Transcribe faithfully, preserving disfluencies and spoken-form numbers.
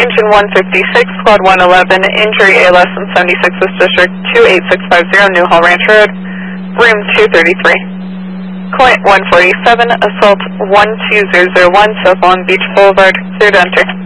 Engine one fifty-six, Squad one eleven, injury A L S in seventy-six West District two eight six five zero, New Hall Ranch Road, room two thirty-three. Point one forty-seven, assault one two zero zero one, South Long Beach Boulevard, clear to enter.